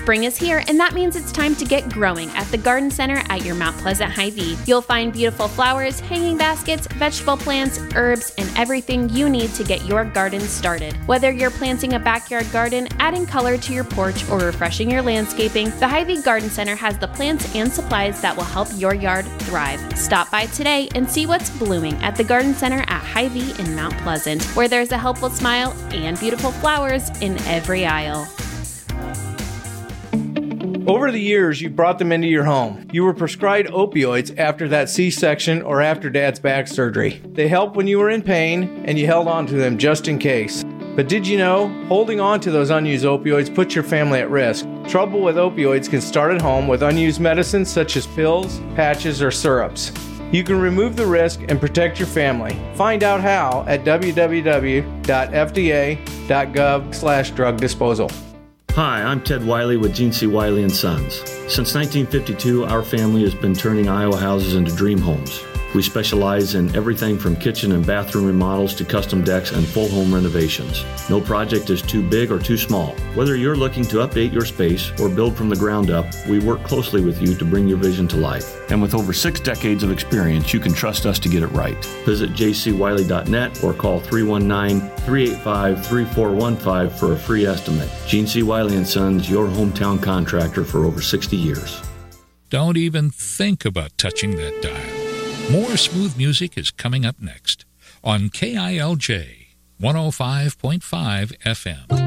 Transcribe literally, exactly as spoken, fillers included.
Spring is here, and that means it's time to get growing at the Garden Center at your Mount Pleasant Hy-Vee. You'll find beautiful flowers, hanging baskets, vegetable plants, herbs, and everything you need to get your garden started. Whether you're planting a backyard garden, adding color to your porch, or refreshing your landscaping, the Hy-Vee Garden Center has the plants and supplies that will help your yard thrive. Stop by today and see what's blooming at the Garden Center at Hy-Vee in Mount Pleasant, where there's a helpful smile and beautiful flowers in every aisle. Over the years, you brought them into your home. You were prescribed opioids after that C-section or after Dad's back surgery. They helped when you were in pain, and you held on to them just in case. But did you know, holding on to those unused opioids puts your family at risk. Trouble with opioids can start at home with unused medicines such as pills, patches, or syrups. You can remove the risk and protect your family. Find out how at w w w dot f d a dot gov slash drug disposal. Hi, I'm Ted Wiley with Gene C. Wiley and Sons. Since nineteen fifty-two, our family has been turning Iowa houses into dream homes. We specialize in everything from kitchen and bathroom remodels to custom decks and full home renovations. No project is too big or too small. Whether you're looking to update your space or build from the ground up, we work closely with you to bring your vision to life. And with over six decades of experience, you can trust us to get it right. Visit j c wiley dot net or call three one nine, three eight five, three four one five for a free estimate. Gene C. Wiley and Sons, your hometown contractor for over sixty years. Don't even think about touching that dial. More smooth music is coming up next on K I L J one oh five point five F M.